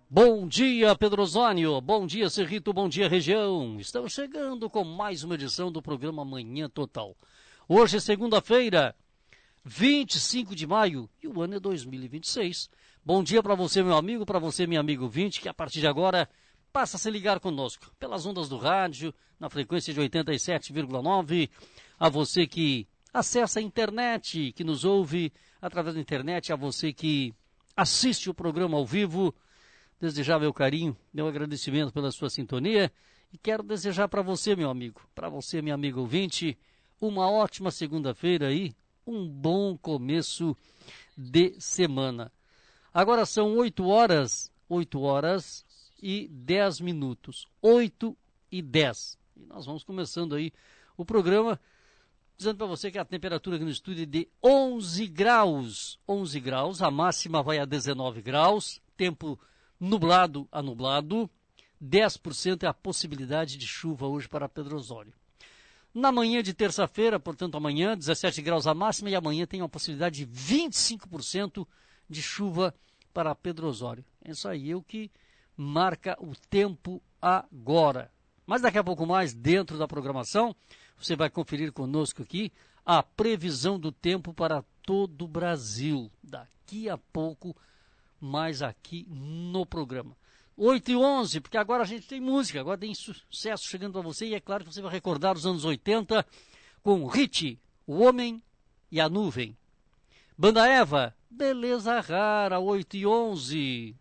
Bom dia, Pedro Osório, bom dia, Cerrito, bom dia, região. Estamos chegando com mais uma edição do programa Manhã Total. Hoje é segunda-feira, 25 de maio, e o ano é 2026. Bom dia para você, meu amigo, para você, meu amigo ouvinte, que a partir de agora passa a se ligar conosco pelas ondas do rádio, na frequência de 87,9. A você que acessa a internet, que nos ouve através da internet, a você que assiste o programa ao vivo. Desejar meu carinho, meu agradecimento pela sua sintonia e quero desejar para você, meu amigo, para você, meu amigo ouvinte, uma ótima segunda-feira aí, um bom começo de semana. Agora são 8 horas e 10 minutos, 8 e 10. E nós vamos começando aí o programa, dizendo para você que a temperatura aqui no estúdio é de 11 graus, a máxima vai a 19 graus, tempo nublado a nublado, 10% é a possibilidade de chuva hoje para Pedro Osório. Na manhã de terça-feira, portanto amanhã, 17 graus a máxima e amanhã tem uma possibilidade de 25% de chuva para Pedro Osório. É isso aí, o que marca o tempo agora. Mas daqui a pouco mais, dentro da programação, você vai conferir conosco aqui a previsão do tempo para todo o Brasil. Daqui a pouco mais aqui no programa. 8 e 11, porque agora a gente tem música, agora tem sucesso chegando para você, e é claro que você vai recordar os anos 80 com Hit, O Homem e a Nuvem. Banda Eva, Beleza Rara, 8 e 11.